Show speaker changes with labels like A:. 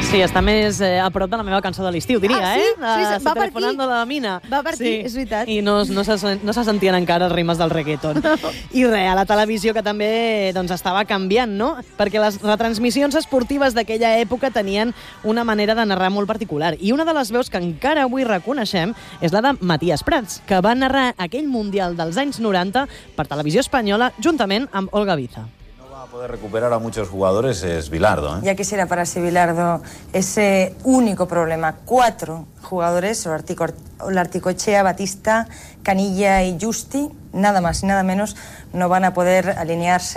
A: Sí, està més a prop de la meva cançó de l'estiu, diria,
B: sí?
A: eh?
B: Sí, va per aquí.
A: Telefonando de la mina.
B: Va per aquí, és veritat.
A: I no se sentien encara els rimes del reggaeton. I res, a la televisió que també doncs, estava canviant, no? Perquè les retransmissions esportives d'aquella època tenien una manera de narrar molt particular. I una de les veus que encara avui reconeixem és la de Matías Prats, que va narrar aquell Mundial dels anys 90 per Televisió Espanyola juntament amb Olga Biza.
C: Poder recuperar a muchos jugadores es Bilardo, ¿eh?
D: Ya quisiera pararse Bilardo ese único problema. 4 jugadores, Articoechea, Batista, Canilla y Justi, nada más y nada menos, no van a poder alinearse